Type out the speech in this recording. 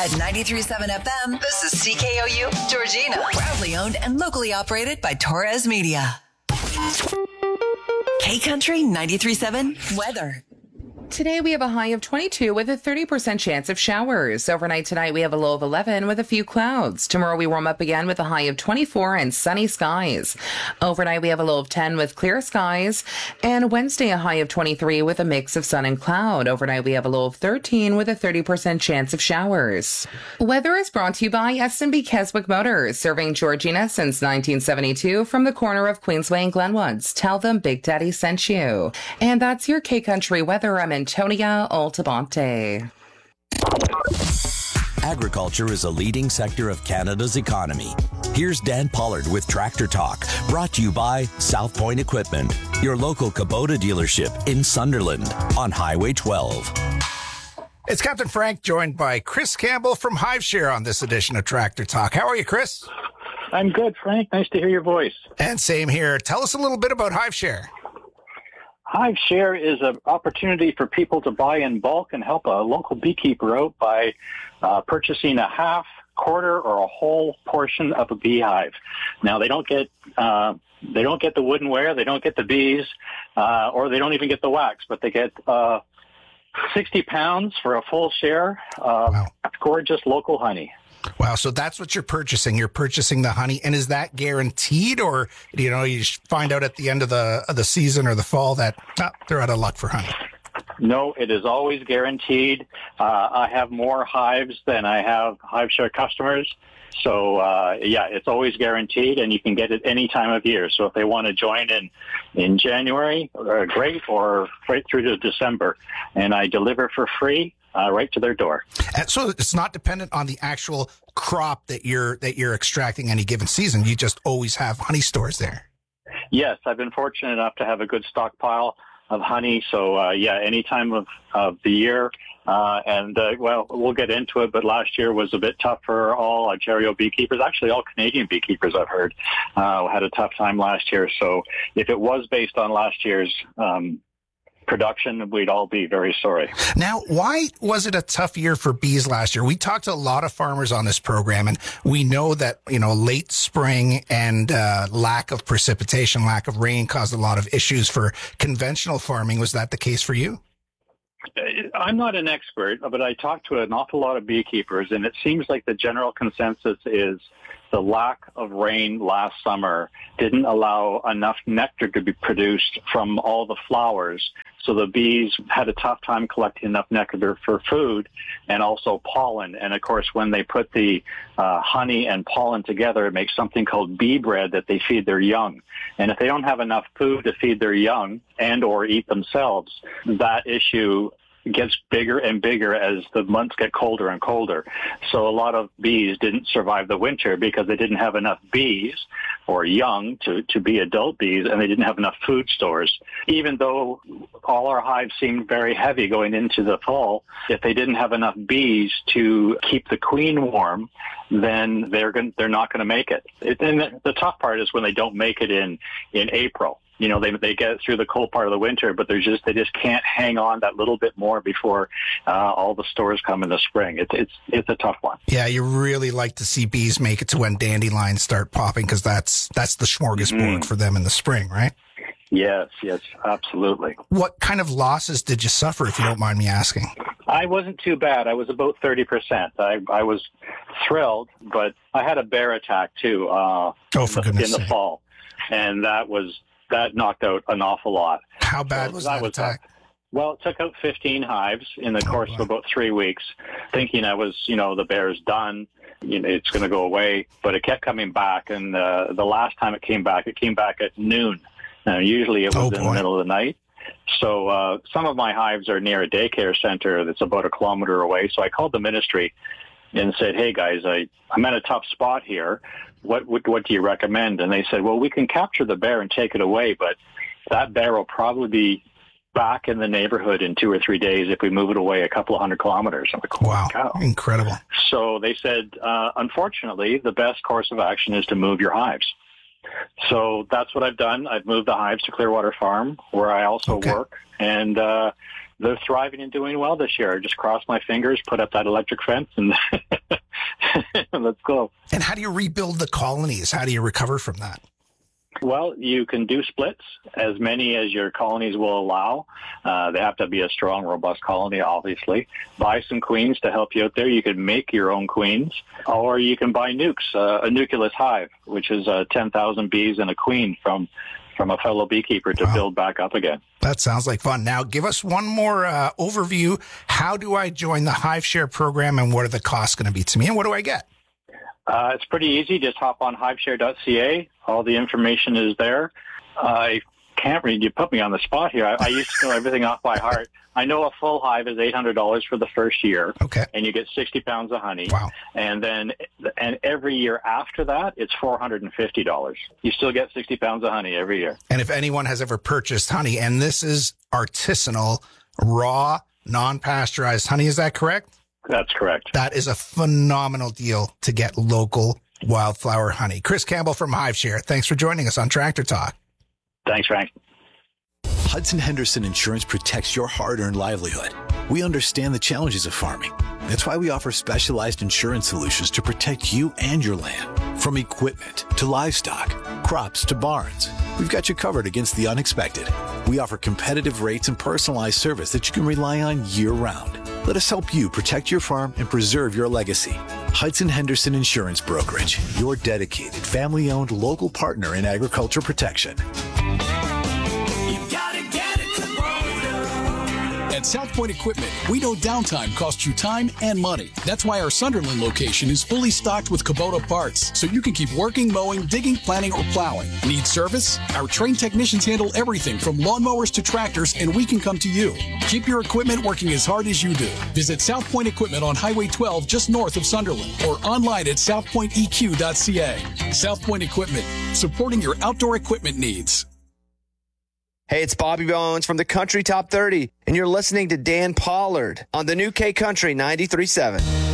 At 93.7 FM, this is CKOU, Georgina. Proudly owned and locally operated by Torres Media. K-Country 93.7 weather. Today we have a high of 22 with a 30% chance of showers. Overnight tonight we have a low of 11 with a few clouds. Tomorrow we warm up again with a high of 24 and sunny skies. Overnight we have a low of 10 with clear skies. And Wednesday a high of 23 with a mix of sun and cloud. Overnight we have a low of 13 with a 30% chance of showers. Weather is brought to you by S&B Keswick Motors, serving Georgina since 1972 from the corner of Queensway and Glenwoods. Tell them Big Daddy sent you. And that's your K-Country weather. I'm Antonia Altamonte. Agriculture is a leading sector of Canada's economy. Here's Dan Pollard with Tractor Talk, brought to you by South Point Equipment, your local Kubota dealership in Sunderland on Highway 12. It's Captain Frank, joined by Chris Campbell from HiveShare on this edition of Tractor Talk. How are you, Chris? I'm good, Frank. Nice to hear your voice. And same here. Tell us a little bit about HiveShare. HiveShare is an opportunity for people to buy in bulk and help a local beekeeper out by purchasing a half, quarter, or a whole portion of a beehive. Now, they don't get the woodenware, they don't get the bees, or they don't even get the wax, but they get 60 pounds for a full share of gorgeous local honey. Wow, so that's what you're purchasing. You're purchasing the honey, and is that guaranteed, or you find out at the end of the season or the fall that they're out of luck for honey? No, it is always guaranteed. I have more hives than I have HiveShare customers, so it's always guaranteed, and you can get it any time of year. So if they want to join in January, great, or right through to December, and I deliver for free. Right to their door. And so it's not dependent on the actual crop that you're extracting any given season. You just always have honey stores there. Yes, I've been fortunate enough to have a good stockpile of honey. So any time of the year. We'll get into it, but last year was a bit tough for all Ontario beekeepers. Actually, all Canadian beekeepers, I've heard, had a tough time last year. So if it was based on last year's production, we'd all be very sorry. Now, why was it a tough year for bees last year? We talked to a lot of farmers on this program, and we know that, late spring and lack of precipitation, lack of rain caused a lot of issues for conventional farming. Was that the case for you? I'm not an expert, but I talked to an awful lot of beekeepers, and it seems like the general consensus is the lack of rain last summer didn't allow enough nectar to be produced from all the flowers. So the bees had a tough time collecting enough nectar for food and also pollen. And, of course, when they put the honey and pollen together, it makes something called bee bread that they feed their young. And if they don't have enough food to feed their young and or eat themselves, that issue gets bigger and bigger as the months get colder and colder. So a lot of bees didn't survive the winter because they didn't have enough bees or young to be adult bees, and they didn't have enough food stores. Even though all our hives seemed very heavy going into the fall, if they didn't have enough bees to keep the queen warm, then they're not going to make it. And the tough part is when they don't make it in April. They get through the cold part of the winter, but they just can't hang on that little bit more before all the stores come in the spring. It's a tough one. Yeah, you really like to see bees make it to when dandelions start popping, because that's the smorgasbord for them in the spring, right? Yes, absolutely. What kind of losses did you suffer, if you don't mind me asking? I wasn't too bad. I was about 30%. I was thrilled, but I had a bear attack too. For goodness sake. In the fall, and that knocked out an awful lot. How bad was that attack? Well, it took out 15 hives in the course of about 3 weeks, thinking I was, the bear's done, it's going to go away, but it kept coming back, and the last time it came back at noon. Now, usually it was in the middle of the night. So some of my hives are near a daycare center that's about 1 kilometer away, so I called the ministry and said, hey, guys, I'm at a tough spot here. What do you recommend? And they said, well, we can capture the bear and take it away, but that bear will probably be back in the neighborhood in 2 or 3 days if we move it away a couple of 100 kilometers. I'm like, wow, cow. Incredible. So they said, unfortunately, the best course of action is to move your hives. So that's what I've done. I've moved the hives to Clearwater Farm, where I also work, and they're thriving and doing well this year. Just cross my fingers, put up that electric fence, and let's go. And how do you rebuild the colonies? How do you recover from that? Well, you can do splits, as many as your colonies will allow. They have to be a strong, robust colony, obviously. Buy some queens to help you out there. You can make your own queens, or you can buy nukes, a nucleus hive, which is 10,000 bees and a queen from a fellow beekeeper to build back up again. That sounds like fun. Now, give us one more overview. How do I join the HiveShare program, and what are the costs going to be to me, and what do I get? It's pretty easy. Just hop on hiveshare.ca. All the information is there. I can't read. You put me on the spot here. I used to know everything off by heart. I know a full hive is $800 for the first year. Okay. And you get 60 pounds of honey. Wow. And every year after that, it's $450. You still get 60 pounds of honey every year. And if anyone has ever purchased honey, and this is artisanal, raw, non-pasteurized honey, is that correct? That's correct. That is a phenomenal deal to get local wildflower honey. Chris Campbell from HiveShare, thanks for joining us on Tractor Talk. Thanks, Frank. Hudson Henderson Insurance protects your hard-earned livelihood. We understand the challenges of farming. That's why we offer specialized insurance solutions to protect you and your land. From equipment to livestock, crops to barns, we've got you covered against the unexpected. We offer competitive rates and personalized service that you can rely on year-round. Let us help you protect your farm and preserve your legacy. Hudson Henderson Insurance Brokerage, your dedicated, family-owned local partner in agriculture protection. At South Point Equipment, we know downtime costs you time and money. That's why our Sunderland location is fully stocked with Kubota parts, so you can keep working, mowing, digging, planting, or plowing. Need service? Our trained technicians handle everything from lawnmowers to tractors, and we can come to you. Keep your equipment working as hard as you do. Visit South Point Equipment on Highway 12 just north of Sunderland, or online at southpointeq.ca. South Point Equipment, supporting your outdoor equipment needs. Hey, it's Bobby Bones from the Country Top 30, and you're listening to Dan Pollard on the new K Country 93.7.